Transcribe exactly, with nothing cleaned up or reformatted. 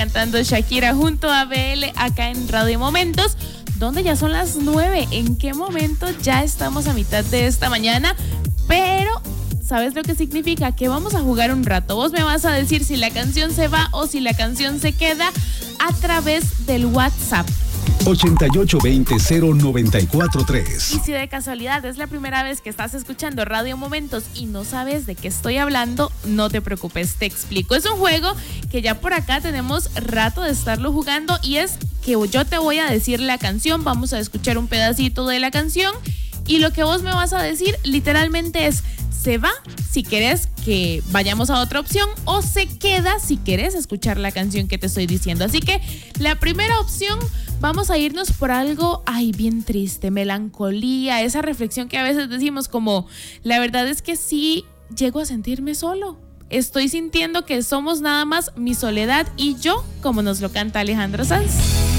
Cantando Shakira junto a B L acá en Radio Momentos, donde ya son las nueve. ¿En qué momento? Ya estamos a mitad de esta mañana, pero ¿sabes lo que significa? Que vamos a jugar un rato. Vos me vas a decir si la canción se va o si la canción se queda a través del WhatsApp. ochenta y ocho veinte cero noventa y cuatro tres. Y si de casualidad es la primera vez que estás escuchando Radio Momentos y no sabes de qué estoy hablando, no te preocupes, te explico. Es un juego que ya por acá tenemos rato de estarlo jugando y es que yo te voy a decir la canción, vamos a escuchar un pedacito de la canción y lo que vos me vas a decir literalmente es: se va si querés que vayamos a otra opción o se queda si querés escuchar la canción que te estoy diciendo. Así que la primera opción, vamos a irnos por algo, ay, bien triste, melancolía, esa reflexión que a veces decimos como, la verdad es que sí llego a sentirme solo. Estoy sintiendo que somos nada más mi soledad y yo, como nos lo canta Alejandro Sanz.